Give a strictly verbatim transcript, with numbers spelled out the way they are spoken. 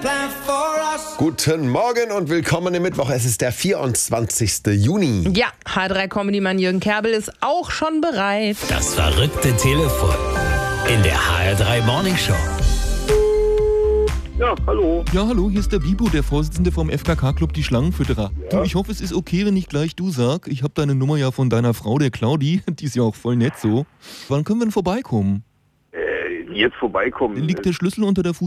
Guten Morgen und willkommen im Mittwoch. Es ist der vierundzwanzigste Juni. Ja, H drei Comedy-Mann Jürgen Kerbel ist auch schon bereit. Das verrückte Telefon in der H R drei Morning Show. Ja, hallo. Ja, hallo, hier ist der Bibo, der Vorsitzende vom F K K-Club Die Schlangenfütterer. Ja. Du, ich hoffe, es ist okay, wenn ich gleich du sag. Ich habe deine Nummer ja von deiner Frau, der Claudi. Die ist ja auch voll nett so. Wann können wir denn vorbeikommen? Äh, jetzt vorbeikommen. Liegt der Schlüssel unter der Fuß